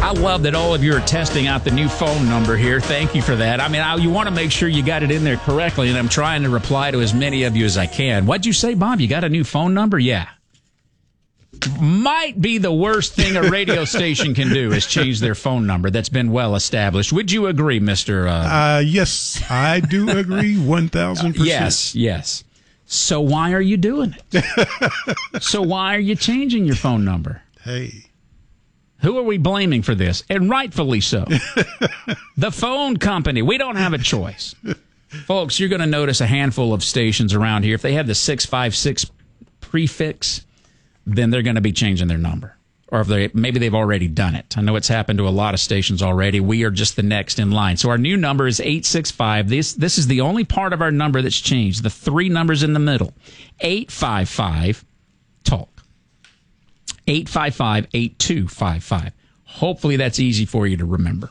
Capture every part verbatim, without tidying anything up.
I love that all of you are testing out the new phone number here. Thank you for that. I mean, I, you want to make sure you got it in there correctly, and I'm trying to reply to as many of you as I can. What'd you say, Bob? You got a new phone number? Yeah. Might be the worst thing a radio station can do is change their phone number that's been well established. Would you agree, Mister Uh, uh, yes, I do agree one thousand percent. Yes, yes. So why are you doing it? So why are you changing your phone number? Hey. Who are we blaming for this? And rightfully so. The phone company. We don't have a choice. Folks, you're going to notice a handful of stations around here. If they have the six five six prefix, then they're going to be changing their number. Or if they maybe they've already done it. I know it's happened to a lot of stations already. We are just the next in line. So our new number is eight six five. This, this is the only part of our number that's changed. The three numbers in the middle. eight five five, talk. eight five five, eight two five five. Hopefully that's easy for you to remember.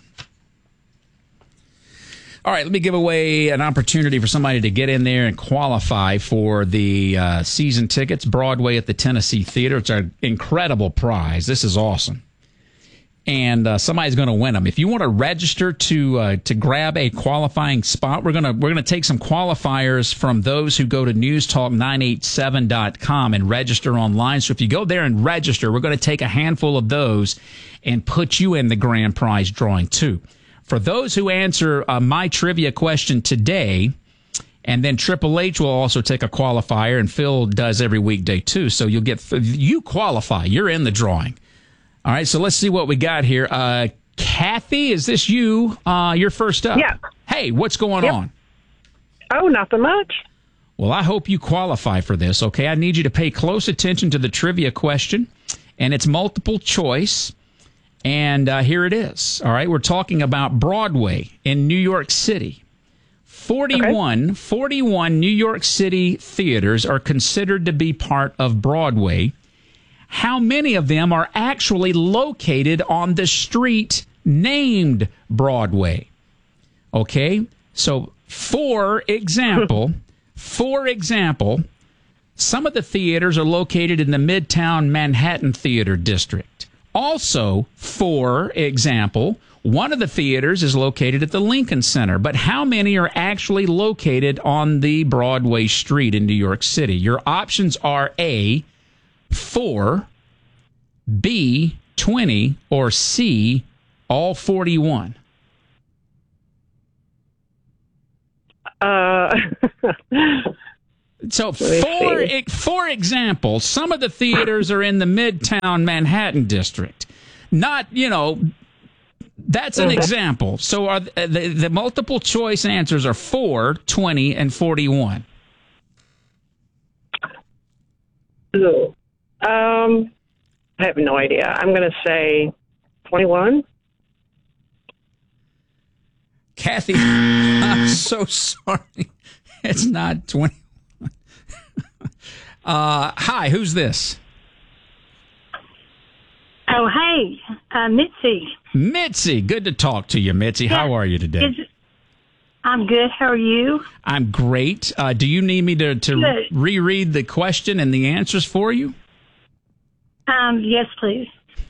All right, let me give away an opportunity for somebody to get in there and qualify for the uh, season tickets, Broadway at the Tennessee Theater. It's an incredible prize. This is awesome. And uh, somebody's going to win them. If you want to register to uh, to grab a qualifying spot, we're going to we're going to take some qualifiers from those who go to news talk nine eighty-seven dot com and register online. So if you go there and register, we're going to take a handful of those and put you in the grand prize drawing too. For those who answer uh, my trivia question today, and then Triple H will also take a qualifier, and Phil does every weekday too. So you'll get you qualify. You're in the drawing. All right, so let's see what we got here. Uh, Kathy, is this you? Uh, you're first up. Yeah. Hey, what's going yep. on? Oh, nothing much. Well, I hope you qualify for this, okay? I need you to pay close attention to the trivia question, and it's multiple choice. And uh, here it is. All right, we're talking about Broadway in New York City. forty-one, okay. forty-one New York City theaters are considered to be part of Broadway. How many of them are actually located on the street named Broadway? Okay, so for example, for example, some of the theaters are located in the Midtown Manhattan Theater District. Also, for example, one of the theaters is located at the Lincoln Center. But how many are actually located on the Broadway street in New York City? Your options are A, four, B, twenty, or C, all forty-one. Uh... So, for for example, some of the theaters are in the Midtown Manhattan district. Not, you know, that's an example. So, are the, the, the multiple choice answers are four, twenty, and forty-one. Um, I have no idea. I'm going to say twenty-one. Kathy, I'm so sorry. It's not twenty. Uh, hi, who's this? Oh, hey, uh, Mitzi. Mitzi, good to talk to you, Mitzi. Yeah. How are you today? Is, I'm good. How are you? I'm great. Uh, do you need me to, to Good. reread the question and the answers for you? Um, yes, please.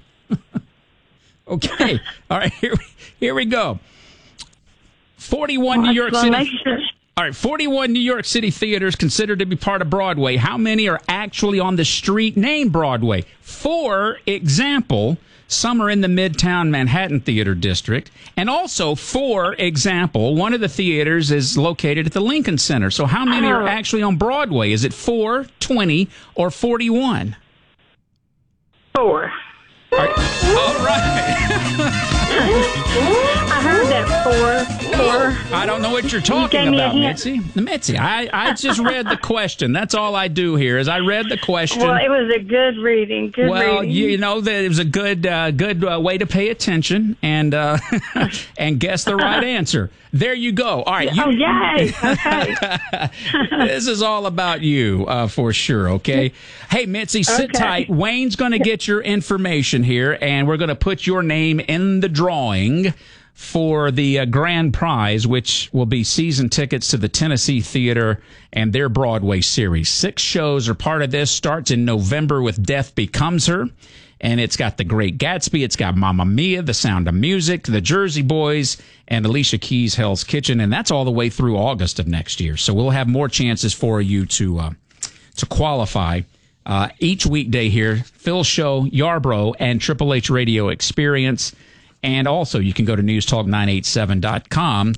Okay. All right, here we, here we go. forty-one well, New York well, City... Make sure. All right, forty-one New York City theaters considered to be part of Broadway. How many are actually on the street named Broadway? For example, some are in the Midtown Manhattan Theater District. And also, for example, one of the theaters is located at the Lincoln Center. So how many are actually on Broadway? Is it four, twenty, or forty-one? Four. All right. All right. I heard that four. Four. I don't know what you're talking you about, Mitzi. Mitzi, I, I just read the question. That's all I do here is I read the question. Well, it was a good reading. Good well, reading. you know that it was a good uh, good uh, way to pay attention and uh, and guess the right answer. There you go. All right. You, oh, yay. Okay. This is all about you uh, for sure, okay? Hey, Mitzi, sit Okay. tight. Wayne's going to get your information here, and we're going to put your name in the drawing for the uh, grand prize, which will be season tickets to the Tennessee Theater and their Broadway series. Six shows are part of this. Starts in November with Death Becomes Her. And it's got The Great Gatsby. It's got Mamma Mia, The Sound of Music, The Jersey Boys, and Alicia Keys' Hell's Kitchen. And that's all the way through August of next year. So we'll have more chances for you to uh, to qualify uh, each weekday here. Phil Show, Yarbrough, and Triple H Radio Experience. And also you can go to news talk nine eighty-seven dot com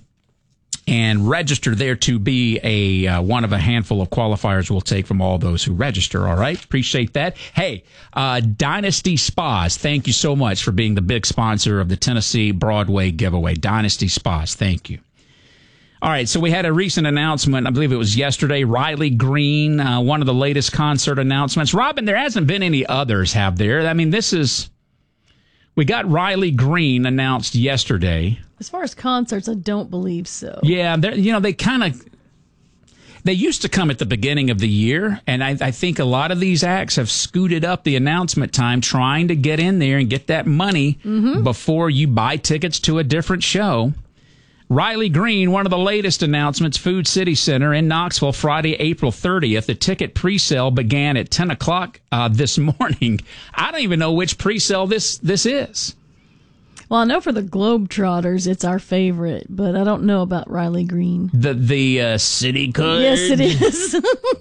and register there to be a uh, one of a handful of qualifiers we'll take from all those who register. All right. Appreciate that. Hey, uh, Dynasty Spas, thank you so much for being the big sponsor of the Tennessee Broadway giveaway. Dynasty Spas, thank you. All right, so we had a recent announcement, I believe it was yesterday, Riley Green, uh, one of the latest concert announcements. Robin, there hasn't been any others, have there? I mean, this is, we got Riley Green announced yesterday. As far as concerts, I don't believe so. Yeah, you know, they kind of, they used to come at the beginning of the year, and I, I think a lot of these acts have scooted up the announcement time, trying to get in there and get that money mm-hmm. before you buy tickets to a different show. Riley Green, one of the latest announcements, Food City Center in Knoxville, Friday, April thirtieth. The ticket pre-sale began at ten o'clock uh, this morning. I don't even know which pre-sale this, this is. Well, I know for the Globetrotters, it's our favorite, but I don't know about Riley Green. The the uh, city card. Yes, it is.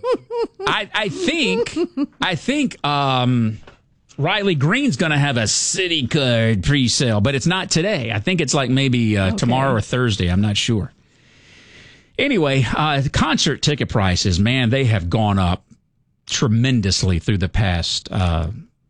I I think I think um, Riley Green's going to have a city card pre-sale, but it's not today. I think it's like maybe uh, okay. tomorrow or Thursday. I'm not sure. Anyway, uh, concert ticket prices, man, they have gone up tremendously through the past uh,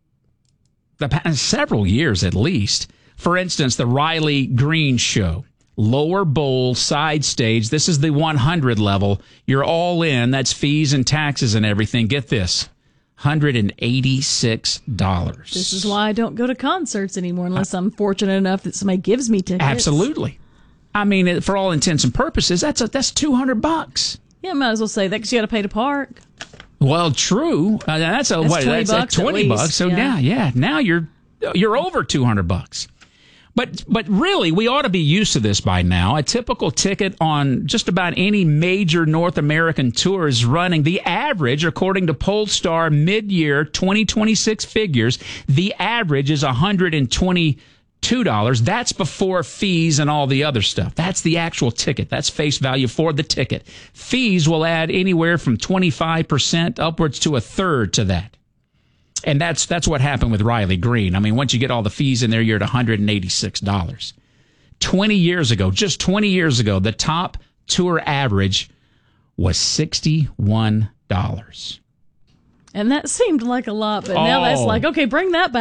the past several years at least. For instance, the Riley Green Show, lower bowl, side stage. This is the one hundred level. You're all in. That's fees and taxes and everything. Get this, one hundred eighty-six dollars. This is why I don't go to concerts anymore unless I'm fortunate enough that somebody gives me tickets. Absolutely. I mean, for all intents and purposes, that's a, that's two hundred bucks. Yeah, might as well say that because you got to pay to park. Well, true. Uh, that's a that's what? twenty That's bucks like twenty bucks. So yeah. yeah, yeah. Now you're you're over two hundred bucks. But but really, we ought to be used to this by now. A typical ticket on just about any major North American tour is running the average, according to Pollstar mid-year twenty twenty-six figures, the average is one hundred twenty-two dollars. That's before fees and all the other stuff. That's the actual ticket. That's face value for the ticket. Fees will add anywhere from twenty-five percent upwards to a third to that. And that's that's what happened with Riley Green. I mean, once you get all the fees in there, you're at one hundred eighty-six dollars. twenty years ago, just twenty years ago, the top tour average was sixty-one dollars. And that seemed like a lot, but now oh. that's like, okay, bring that back.